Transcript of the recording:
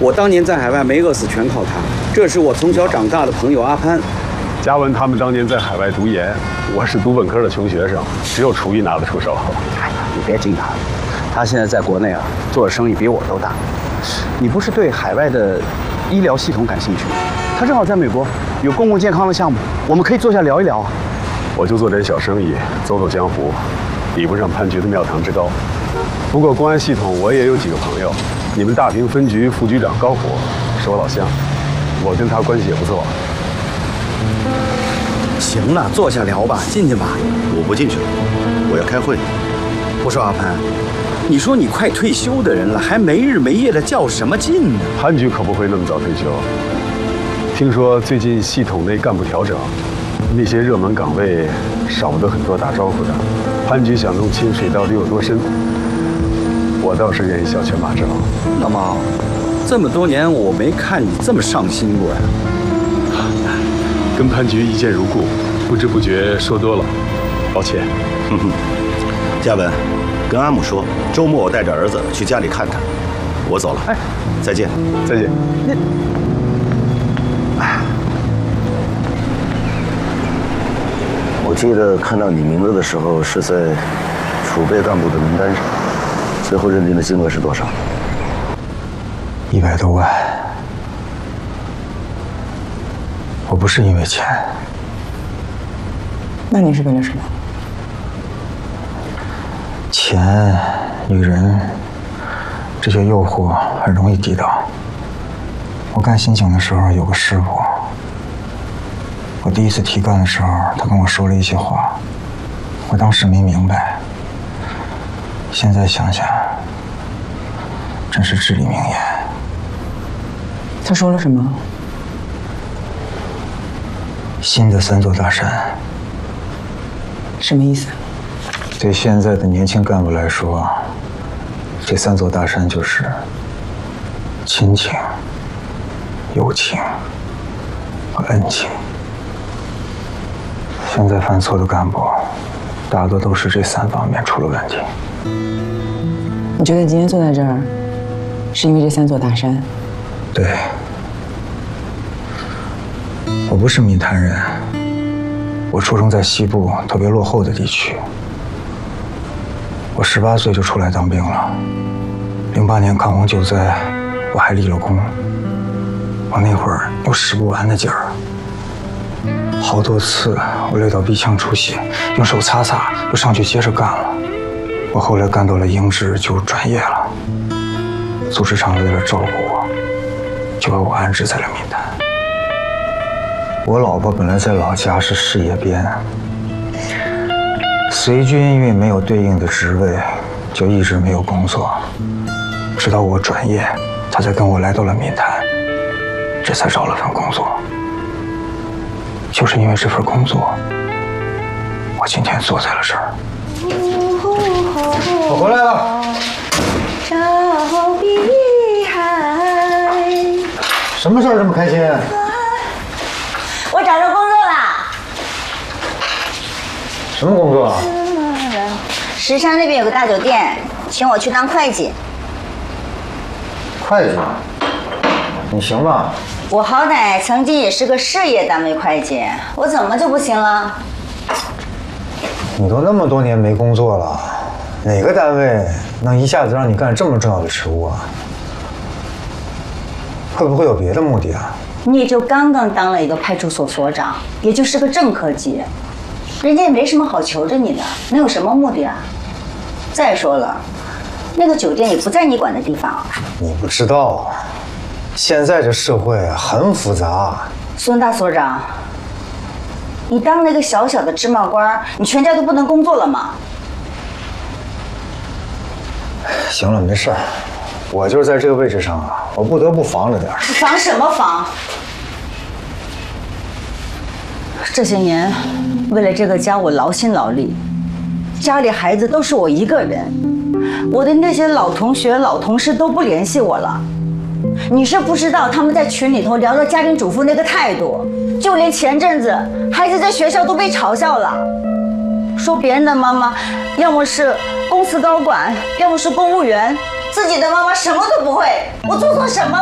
我当年在海外没饿死，全靠他。这是我从小长大的朋友阿潘。 嘉文他们当年在海外读研，我是读本科的穷学生，只有厨艺拿得出手。 哎呀，你别惊他了，他现在在国内啊做的生意比我都大。你不是对海外的医疗系统感兴趣吗？他正好在美国有公共健康的项目，我们可以坐下聊一聊啊。 我就做点小生意，走走江湖，比不上潘局的庙堂之高。不过公安系统我也有几个朋友，你们大坪分局副局长高虎是我老乡，我跟他关系也不错。 行了，坐下聊吧，进去吧。 我不进去了，我要开会。 不是阿潘，你说你快退休的人了，还没日没夜的较什么劲呢？ 潘局可不会那么早退休。听说最近系统内干部调整，那些热门岗位少不得很多打招呼的。潘局想弄清水到底有多深，我倒是愿意小拳把招。 老毛，这么多年我没看你这么上心过呀。 跟潘局一见如故，不知不觉说多了，抱歉。 嘉文，跟阿姆说，周末我带着儿子去家里看他。我走了， 哎， 再见， 再见。 我记得看到你名字的时候是在储备干部的名单上，最后认定的金额是多少 ？100多万。我不是因为钱。 那你是为了什么？ 钱、女人，这些诱惑很容易抵挡。我干刑警的时候有个师傅，我第一次提干的时候，他跟我说了一些话，我当时没明白，现在想想，真是至理名言。 他说了什么？ 新的3座大山。 什么意思？ 对现在的年轻干部来说，这3座大山就是亲情、友情和恩情。现在犯错的干部，大多都是这3方面出了问题。 你觉得今天坐在这儿，是因为这3座大山？ 对。我不是闽潭人，我出生在西部特别落后的地区。我18岁就出来当兵了，08年抗洪救灾，我还立了功。我那会儿有使不完的劲儿，好多次我累到鼻腔出血，用手擦擦，又上去接着干了。我后来干到了营支就转业了，组织长为了照顾我，就把我安置在了闽潭。我老婆本来在老家是事业编，随军因为没有对应的职位，就一直没有工作。直到我转业，她才跟我来到了闽潭，这才找了份工作。就是因为这份工作，我今天坐在了这儿。我回来了。什么事儿这么开心？ 我找着工作啦！ 什么工作啊？ 石山那边有个大酒店，请我去当会计。 会计？你行吗？ 我好歹曾经也是个事业单位会计，我怎么就不行了？ 你都那么多年没工作了，哪个单位能一下子让你干这么重要的职务啊？会不会有别的目的啊？ 你也就刚刚当了一个派出所所长，也就是个正科级，人家也没什么好求着你的，能有什么目的啊？再说了，那个酒店也不在你管的地方。 你不知道，现在这社会很复杂。 孙大所长，你当了一个小小的芝麻官，你全家都不能工作了吗？ 行了，没事儿，我就是在这个位置上啊，我不得不防着点儿。 防什么防？这些年，为了这个家，我劳心劳力，家里孩子都是我一个人，我的那些老同学、老同事都不联系我了。你是不知道他们在群里头聊到家庭主妇那个态度，就连前阵子孩子在学校都被嘲笑了，说别人的妈妈要么是公司高管，要么是公务员，自己的妈妈什么都不会。我做错什么了？